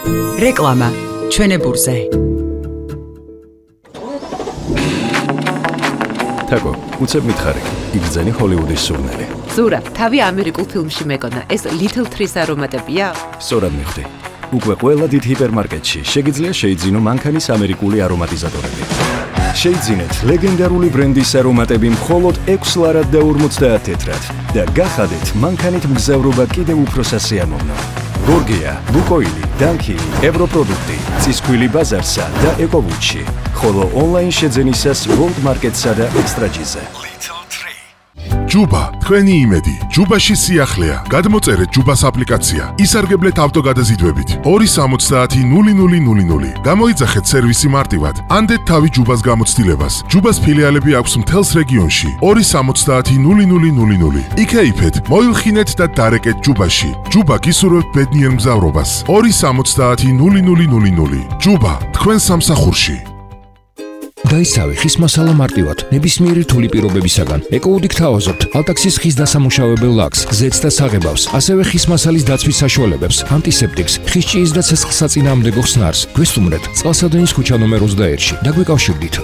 რეკლამა ჩვენებურზე. თაკო, უცებ მითხარი, იგრძენი ჰოლივუდის სურნელი. ზურა, თავი ამერიკულ ფილმში მეკონა, ეს Little Trees არომატებია? სწორად მიხვდი. უკვე ყველა დიდ ჰიპერმარკეტში შეგიძლია შეიძინო მანქანის ამერიკული არომატიზატორები. შეიძინეთ ლეგენდარული ბრენდის არომატები მხოლოდ 6 ლარად და 50 თეთრად და გახადეთ მანქანით მგზავრობა კიდევ უფრო სასიამოვნო. გორგია, ლუკოილი, დანკილი, ევროპროდუქტი, წისქვილი ბაზარსა და ეკოვუჩი, ხოლო ონლაინ შეძენისას World Market-სა და Extra-G-ზე. ჯუბა, თქვენი იმედი. ჯუბაში სიახლეა. გადმოწერეთ ჯუბას აპლიკაცია. ისარგებლეთ ავტოგადაზიდვებით. 270-0000. გამოიძახეთ სერვისი მარტივად. ანდეთ თავი ჯუბას გამოცდილებას. ჯუბას ფილიალები აქვს მთელს რეგიონში. 270-0000. იქეიფეთ, მოილხინეთ და დარეკეთ ჯუბაში. ჯუბა გისურვებთ ბედნიერ მგზავრობას. 270-0000. ჯუბა, თქვენ სამსახურში. დაისავი ხის მასალა მარტივად, ნებისმიერი რთული პირობებისაგან. ეკოუდი გთავაზობთ ალტაქსის ხის დასამუშავებელ ლაკს, ზეთს და საღებავს, ასევე ხის მასალის დაცვის საშუალებებს, ანტისეპტიკს, ხის ჭიის და ცეცხლსაწინააღმდეგო ხსნარს. გვესტუმრეთ წყალსადენის ქუჩა ნომერ 21-ში. დაგვიკავშირდით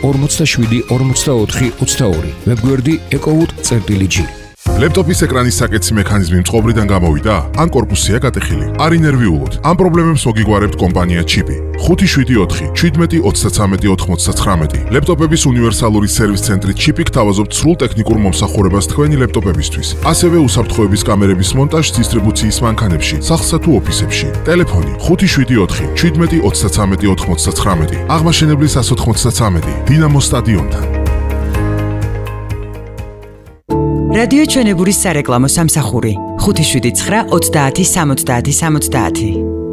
2-47-24-22. ვებგვერდი ecowood.gr. ლეპტოპის ეკრანის საკეთსი მექანიზმი მწყობრიდან გამოვიდა? ან კორპუსია გატეხილი? არ ინერვიულოთ. ამ პრობლემებს მოგიგგვარებთ კომპანია ჩიპი. 574-17-93-99. ლეპტოპების უნივერსალური სერვის ცენტრი ჩიპი გთავაზობთ სრულ ტექნიკურ მომსახურებას თქვენი ლეპტოპებისთვის. ასევე უსაფრთხოების კამერების მონტაჟს დისტრიბუციის მანქანებში, სახლსა თუ ოფისებში. ტელეფონი 574-17-93-99. აღმაშენებლის 193. დინამო სტადიონთან. რადიო ჩვენებურის სარეკლამო სამსახური 579-30-70-70.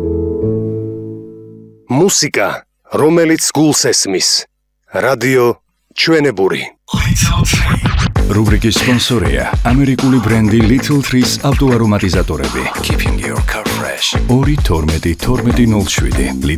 მუსიკა, რომელიც გულს ესმის. რადიო ჩვენებური. რუბრიკის სპონსორია ამერიკული ბრენდი Little Trees ავტოარომატიზატორები. Keeping your car fresh. 2-12-12-07